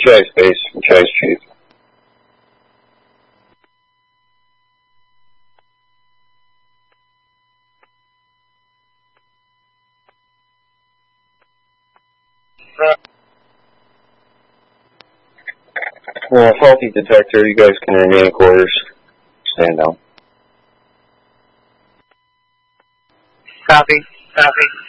Chase base from Chase Chief. Faulty detector, you guys can remain in quarters. Stand down. Copy.